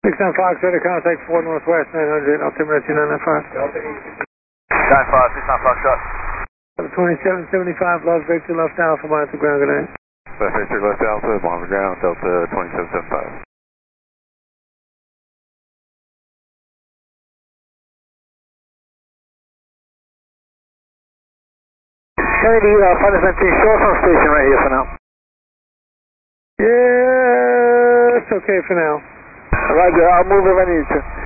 6-9 Fox, ready to contact 4 Northwest 900, altimeter 2995. 95, 6-9 Fox shot. 2775, left Victor, left Alpha, monitor ground, good night. Left Victor, left Alpha, monitor ground, Delta 2775. Kennedy, Flight 17, show us on station right here for now. Yeah, it's okay for now. Roger, I'll move if I need to.